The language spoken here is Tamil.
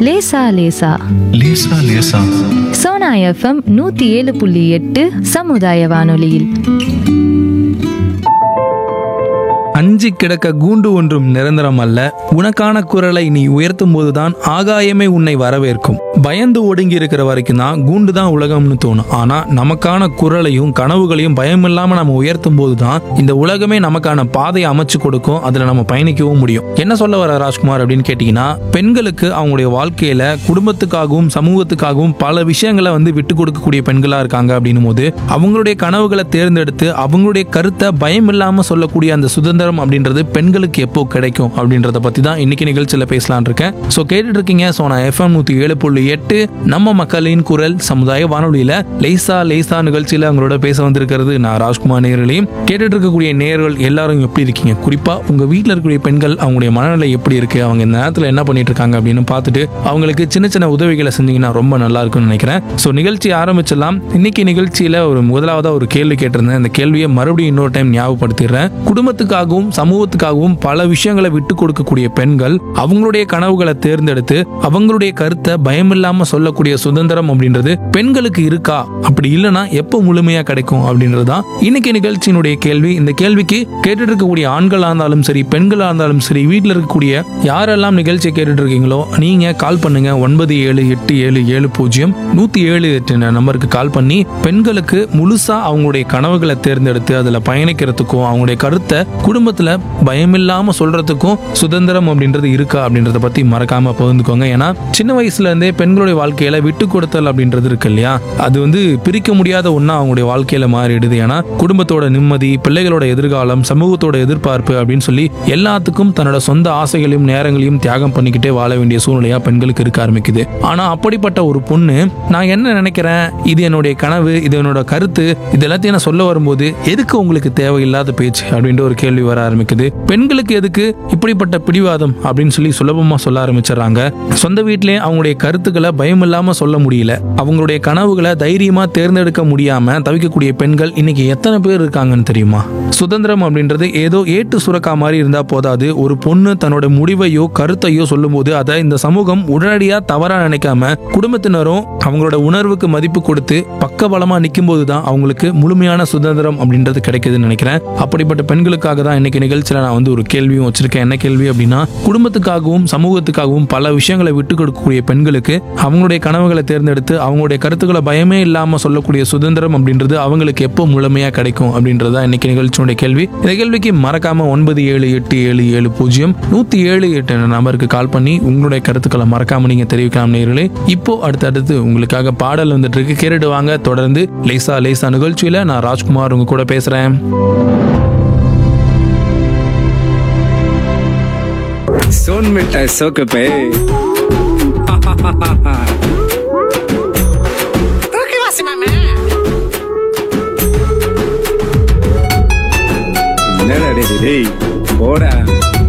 லேசா லேசா லேசா லேசா. சோனா எஃப்எம் 107.8 சமுதாய வானொலியில். அஞ்சி கிடக்க கூண்டு ஒன்றும் நிரந்தரம் அல்ல, உனக்கான குரலை நீ உயர்த்தும் போதுதான் ஆகாயமே உன்னை வரவேற்கும். பயந்து ஒடுங்கி இருக்கிற வரைக்கும் தான் கூண்டு தான் உலகம்னு தோணும். ஆனா நமக்கான குரலையும் கனவுகளையும் பயமில்லாம நம்ம உயர்த்தும் போதுதான் இந்த உலகமே நமக்கான பாதையை அமைச்சு கொடுக்கும். அதுல நம்ம பயணிக்கவும் முடியும். என்ன சொல்ல வர ராஜ்குமார் அப்படின்னு கேட்டீங்கன்னா, பெண்களுக்கு அவங்களுடைய வாழ்க்கையில குடும்பத்துக்காகவும் சமூகத்துக்காகவும் பல விஷயங்களை விட்டு கொடுக்கக்கூடிய பெண்களா இருக்காங்க அப்படின்னும் போது, அவங்களுடைய கனவுகளை தேர்ந்தெடுத்து அவங்களுடைய கருத்தை பயம் இல்லாம சொல்லக்கூடிய அந்த சுதந்திரம் அப்படின்றது பெண்களுக்கு எப்போ கிடைக்கும் அப்படின்றத பத்தி தான் இன்னைக்கு நிகழ்ச்சியில பேசலாம் இருக்கேன். சோ கேட்டுட்டு இருக்கீங்க சோனா எஃப்எம் 107.8 நம்ம மக்களின் குரல் சமுதாய வானொலியில லேசா லேசா நிகழ்ச்சியில அவங்களோட பேச வந்திருக்கிறது நான் ராஜ்குமார். நேயர்களையும் கேட்டுட்டு இருக்கக்கூடிய நேயர்கள் எல்லாரும் எப்படி இருக்கீங்க? குறிப்பா உங்க வீட்டில் இருக்கக்கூடிய பெண்கள் அவங்களுடைய மனநிலை எப்படி இருக்கு, அவங்க இந்த நேரத்தில் என்ன பண்ணிட்டு இருக்காங்க அப்படின்னு பார்த்துட்டு அவங்களுக்கு சின்ன சின்ன உதவிகளை செஞ்சீங்கன்னா ரொம்ப நல்லா இருக்கும்னு நினைக்கிறேன். ஸோ நிகழ்ச்சி ஆரம்பிச்சிடலாம். இன்னைக்கு நிகழ்ச்சியில முதலாவதா ஒரு கேள்வி கேட்டிருந்தேன். அந்த கேள்வியை மறுபடியும் இன்னொரு டைம் ஞாபகப்படுத்திடுறேன். குடும்பத்துக்காகவும் சமூகத்துக்காகவும் பல விஷயங்களை விட்டு கொடுக்கக்கூடிய பெண்கள் அவங்களுடைய கனவுகளை தேர்ந்தெடுத்து அவங்களுடைய கருத்தை பயமில்லாம சொல்லக்கூடிய சுதந்திரம் அப்படின்றது பெண்களுக்கு இருக்கா? அப்படி இல்லைன்னா எப்போ முழுமையா கிடைக்கும் அப்படின்றதுதான் இன்னைக்கு நிகழ்ச்சியினுடைய கேள்வி. இந்த கேள்விக்கு கேட்டுட்டு இருக்கக்கூடிய ஆண்களா இருந்தாலும் சரி, பெண்களா இருந்தாலும் சரி, வீட்டில் இருக்கக்கூடிய யாரெல்லாம் நிகழ்ச்சியை கேட்டுட்டு இருக்கீங்களோ நீங்க கால் பண்ணுங்க. 9787700107 நம்பருக்கு கால் பண்ணி பெண்களுக்கு முழுசா அவங்களுடைய கனவுகளை தேர்ந்தெடுத்து அதுல பயணிக்கிறதுக்கும் அவங்களுடைய கருத்தை குடும்பத்துல பயமில்லாம சொல்றதுக்கும் சுதந்திரம் அப்படின்றது இருக்கா அப்படின்றத பத்தி மறக்காம பகிர்ந்துக்கோங்க. ஏன்னா சின்ன வயசுல இருந்தே பெண்களுடைய வாழ்க்கையில விட்டு கொடுத்தல் அப்படின்றது இருக்கு இல்லையா, அது பிரிக்க முடியாத ஒண்ணா அவங்களுடைய வாழ்க்கையில மாறிடுது. ஏன்னா குடும்பத்தோட நிம்மதி, பிள்ளைகளோட எதிர்காலம், சமூகத்தோட எதிர்பார்ப்பு அப்படின்னு சொல்லி எல்லாத்துக்கும் தன்னோட சொந்த ஆசைகளையும் நேரங்களையும் தியாகம் பண்ணிக்கிட்டே வாழ வேண்டிய சூழ்நிலையா பெண்களுக்கு இருக்க ஆரம்பிக்குது. ஆனா அப்படிப்பட்ட ஒரு பொண்ணு நான் என்ன நினைக்கிறேன், இது என்னுடைய கனவு, இது என்னோட கருத்து, இது எல்லாத்தையும் நான் சொல்ல வரும்போது எதுக்கு உங்களுக்கு தேவையில்லாத பேச்சு அப்படின்ற ஒரு கேள்வி வர ஆரம்பிக்குது. பெண்களுக்கு எதுக்கு இப்படிப்பட்ட பிடிவாதம் அப்படின்னு சொல்லி சுலபமா சொல்ல ஆரம்பிச்சிடறாங்க. சொந்த வீட்டிலே அவங்களுடைய கருத்துக்களை பயம் இல்லாம சொல்ல முடியல, அவங்களுடைய கனவுகளை தைரியமா தேர்ந்தெடுக்க முடியாம தவிக்கக்கூடிய பெண்கள் இன்னைக்கு எத்தனை பேர் இருக்காங்கன்னு தெரியுமா? சுதந்திரம் அப்படின்றது ஏதோ ஏட்டு சுரக்கா மாதிரி இருந்தா போதாது. ஒரு பொண்ணு தன்னோட முடிவையோ கருத்தையோ சொல்லும் போது அதை இந்த சமூகம் உடனடியா தவறா நினைக்காம குடும்பத்தினரும் அவங்களோட உணர்வுக்கு மதிப்பு கொடுத்து பக்கபலமா நிற்கும் போதுதான் அவங்களுக்கு முழுமையான சுதந்திரம் அப்படின்றது கிடைக்குதுன்னு நினைக்கிறேன். அப்படிப்பட்ட பெண்களுக்காக தான் இன்னைக்கு நிகழ்ச்சியில நான் ஒரு கேள்வியும் வச்சிருக்கேன். என்ன கேள்வி அப்படின்னா, குடும்பத்துக்காகவும் சமூகத்துக்காகவும் பல விஷயங்களை விட்டு கொடுக்கக்கூடிய பெண்களுக்கு அவங்களுடைய கனவுகளை தேர்ந்தெடுத்து அவங்களுடைய கருத்துக்களை பயமே இல்லாம சொல்லக்கூடிய சுதந்திரம் அப்படின்றது அவங்களுக்கு எப்போ முழுமையா கிடைக்கும் அப்படின்றதா இன்னைக்கு நிகழ்ச்சியுடைய கேள்வி. இந்த கேள்விக்கு மறக்காம 9787700107 நம்பருக்கு கால் பண்ணி உங்களுடைய கருத்துக்களை மறக்காம நீங்க தெரிவிக்கலாம் நேயர்களே. இப்போ அடுத்தடுத்து உங்களுக்காக பாடல் வந்துட்டு இருக்கு, கேட்டுட்டு வாங்க. தொடர்ந்து லேசா லேசா நிகழ்ச்சியில நான் ராஜ்குமார் உங்க கூட பேசுறேன். सोन मिठाई सोक पे போடா